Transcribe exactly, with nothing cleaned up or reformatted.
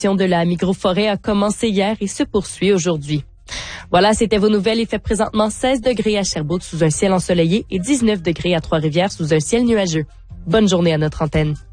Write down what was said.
de la Migroforêt a commencé hier et se poursuit aujourd'hui. Voilà, c'était vos nouvelles. Il fait présentement seize degrés à Sherbrooke sous un ciel ensoleillé et dix-neuf degrés à Trois-Rivières sous un ciel nuageux. Bonne journée à notre antenne.